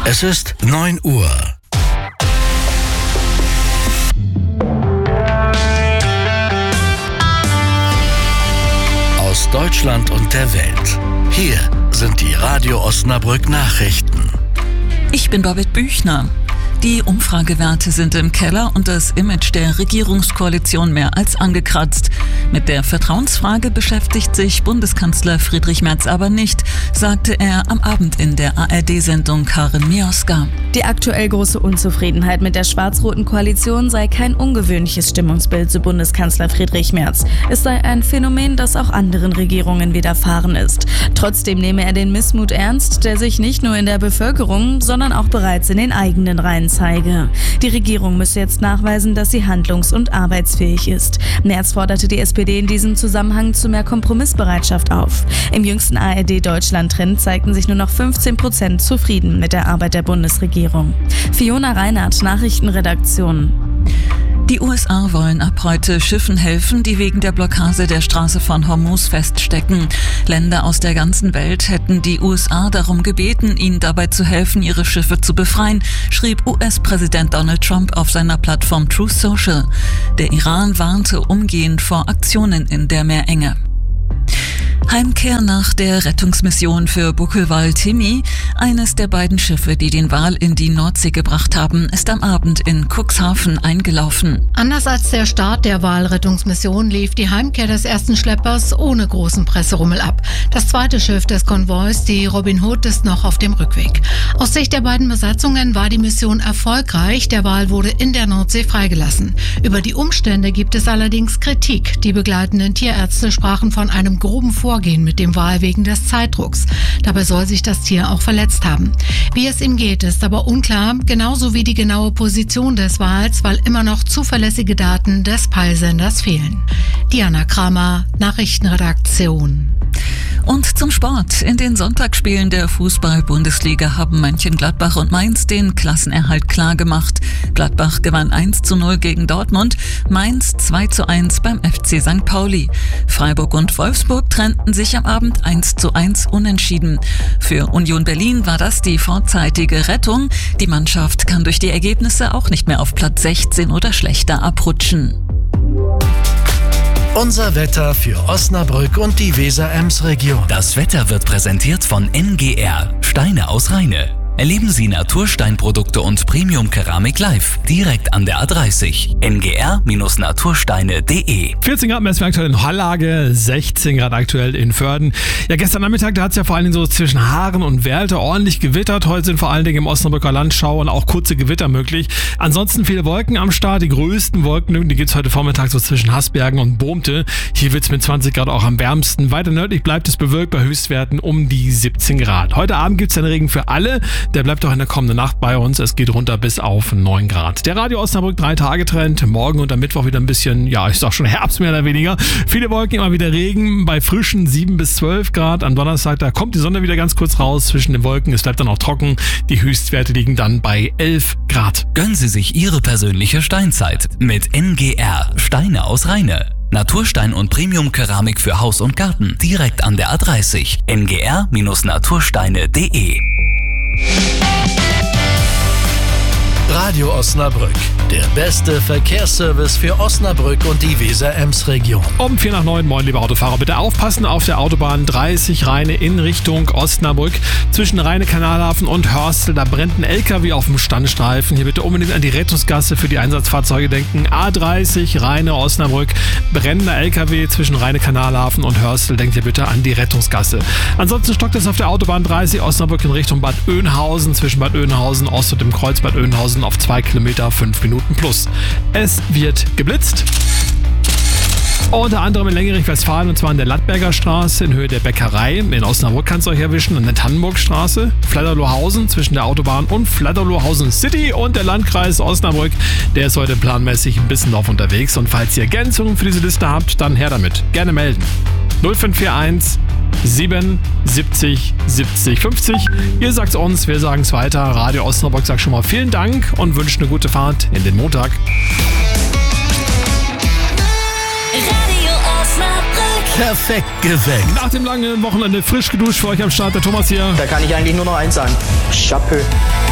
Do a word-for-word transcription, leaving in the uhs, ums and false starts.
Es ist neun Uhr. Aus Deutschland und der Welt. Hier sind die Radio Osnabrück Nachrichten. Ich bin Babette Büchner. Die Umfragewerte sind im Keller und das Image der Regierungskoalition mehr als angekratzt. Mit der Vertrauensfrage beschäftigt sich Bundeskanzler Friedrich Merz aber nicht, sagte er am Abend in der A R D-Sendung Karin Mioska. Die aktuell große Unzufriedenheit mit der schwarz-roten Koalition sei kein ungewöhnliches Stimmungsbild zu Bundeskanzler Friedrich Merz. Es sei ein Phänomen, das auch anderen Regierungen widerfahren ist. Trotzdem nehme er den Missmut ernst, der sich nicht nur in der Bevölkerung, sondern auch bereits in den eigenen Reihen zeige. Die Regierung müsse jetzt nachweisen, dass sie handlungs- und arbeitsfähig ist. Merz forderte die S P D in diesem Zusammenhang zu mehr Kompromissbereitschaft auf. Im jüngsten A R D-Deutschland-Trend zeigten sich nur noch fünfzehn Prozent zufrieden mit der Arbeit der Bundesregierung. Fiona Reinhardt, Nachrichtenredaktion. Die U S A wollen ab heute Schiffen helfen, die wegen der Blockade der Straße von Hormuz feststecken. Länder aus der ganzen Welt hätten die U S A darum gebeten, ihnen dabei zu helfen, ihre Schiffe zu befreien, schrieb U S-Präsident Donald Trump auf seiner Plattform Truth Social. Der Iran warnte umgehend vor Aktionen in der Meerenge. Heimkehr nach der Rettungsmission für Buckelwal-Timmy. Eines der beiden Schiffe, die den Wal in die Nordsee gebracht haben, ist am Abend in Cuxhaven eingelaufen. Anders als der Start der Walrettungsmission lief die Heimkehr des ersten Schleppers ohne großen Presserummel ab. Das zweite Schiff des Konvois, die Robin Hood, ist noch auf dem Rückweg. Aus Sicht der beiden Besatzungen war die Mission erfolgreich. Der Wal wurde in der Nordsee freigelassen. Über die Umstände gibt es allerdings Kritik. Die begleitenden Tierärzte sprachen von einem groben Vorgehen mit dem Wal wegen des Zeitdrucks. Dabei soll sich das Tier auch verletzt haben. Wie es ihm geht, ist aber unklar, genauso wie die genaue Position des Wals, weil immer noch zuverlässige Daten des Peilsenders fehlen. Diana Kramer, Nachrichtenredaktion. Und zum Sport. In den Sonntagsspielen der Fußball-Bundesliga haben Mönchengladbach und Mainz den Klassenerhalt klargemacht. Gladbach gewann eins zu null gegen Dortmund, Mainz zwei zu eins beim F C Sankt Pauli. Freiburg und Wolfsburg trennten sich am Abend eins zu eins unentschieden. Für Union Berlin war das die vorzeitige Rettung. Die Mannschaft kann durch die Ergebnisse auch nicht mehr auf Platz sechzehn oder schlechter abrutschen. Unser Wetter für Osnabrück und die Weser-Ems-Region. Das Wetter wird präsentiert von N G R, Steine aus Rheine. Erleben Sie Natursteinprodukte und Premium-Keramik live, direkt an der A dreißig. N G R Natursteine punkt de. vierzehn Grad Messwert aktuell in Hollage, sechzehn Grad aktuell in Vörden. Ja, gestern Nachmittag, da hat es ja vor allen Dingen so zwischen Haaren und Werlte ordentlich gewittert. Heute sind vor allen Dingen im Osnabrücker Landschau und auch kurze Gewitter möglich. Ansonsten viele Wolken am Start. Die größten Wolkenlücken, die gibt es heute Vormittag so zwischen Hasbergen und Bohmte. Hier wird es mit zwanzig Grad auch am wärmsten. Weiter nördlich bleibt es bewölkt bei Höchstwerten um die siebzehn Grad. Heute Abend gibt es dann Regen für alle. Der bleibt auch in der kommenden Nacht bei uns. Es geht runter bis auf neun Grad. Der Radio Osnabrück drei Tage Trend. Morgen und am Mittwoch wieder ein bisschen, ja, ich sag schon Herbst mehr oder weniger. Viele Wolken, immer wieder Regen bei frischen sieben bis zwölf Grad. Am Donnerstag, da kommt die Sonne wieder ganz kurz raus zwischen den Wolken. Es bleibt dann auch trocken. Die Höchstwerte liegen dann bei elf Grad. Gönnen Sie sich Ihre persönliche Steinzeit mit N G R, Steine aus Rheine. Naturstein und Premium-Keramik für Haus und Garten, direkt an der A dreißig. N G R Natursteine punkt de. Radio Osnabrück, der beste Verkehrsservice für Osnabrück und die Weser-Ems-Region. Um vier nach neun, moin liebe Autofahrer, bitte aufpassen auf der Autobahn dreißig Rheine in Richtung Osnabrück. Zwischen Rheine-Kanalhafen und Hörstel, da brennt ein L K W auf dem Standstreifen. Hier bitte unbedingt an die Rettungsgasse für die Einsatzfahrzeuge denken. A dreißig Rheine Osnabrück, brennender L K W zwischen Rheine-Kanalhafen und Hörstel. Denkt ihr bitte an die Rettungsgasse. Ansonsten stockt es auf der Autobahn dreißig Osnabrück in Richtung Bad Oeynhausen, zwischen Bad Oeynhausen Ost und dem Kreuz Bad Oeynhausen auf zwei Kilometer, fünf Minuten plus. Es wird geblitzt. Unter anderem in Lengerich-Westfalen, und zwar an der Lattberger Straße in Höhe der Bäckerei. In Osnabrück kann es euch erwischen, an der Tannenburgstraße, Flatterlohausen zwischen der Autobahn und Flatterlohausen City, und der Landkreis Osnabrück, der ist heute planmäßig ein bisschen auf unterwegs. Und falls ihr Ergänzungen für diese Liste habt, dann her damit. Gerne melden. null fünf vier eins sieben siebzig siebzig fünfzig. Ihr sagt's uns, wir sagen's weiter. Radio Osnabrück sagt schon mal vielen Dank und wünscht eine gute Fahrt in den Montag. Perfekt geweckt. Nach dem langen Wochenende frisch geduscht für euch am Start, der Thomas hier. Da kann ich eigentlich nur noch eins sagen. Chapeau.